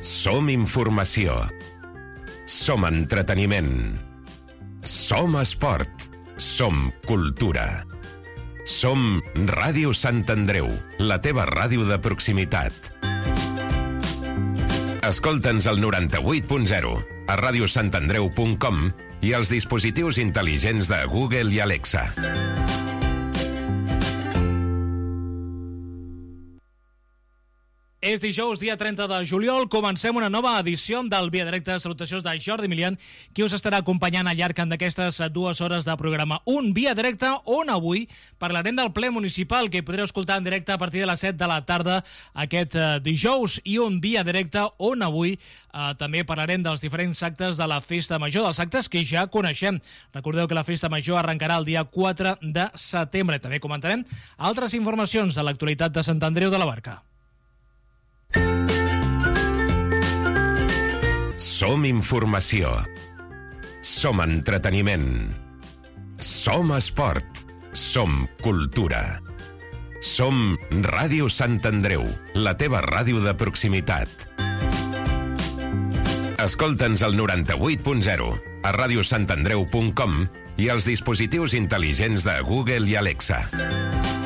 Som informació. Som entreteniment. Som esport. Som cultura. Som Ràdio Sant Andreu, la teva ràdio de proximitat. Escolta'ns al 98.0, a radiosantandreu.com i als dispositius intel·ligents de Google i Alexa. És dijous, dia 30 de juliol. Comencem una nova edició del Via Directa. Salutacions de Jordi Milian, qui us estarà acompanyant al llarg d'aquestes 2 hores de programa. Un Via Directa on avui parlarem del ple municipal, que podreu escoltar en directe a partir de les 7 de la tarda aquest dijous. I un Via Directa on avui també parlarem dels diferents actes de la Festa Major, dels actes que ja coneixem. Recordeu que la Festa Major arrencarà el dia 4 de setembre. També comentarem altres informacions de l'actualitat de Sant Andreu de la Barca. Som informació. Som entreteniment. Som esport. Som cultura. Som Ràdio Sant Andreu, la teva ràdio de proximitat. Escolta'ns al 98.0, a radiosantandreu.com i als dispositius intel·ligents de Google i Alexa.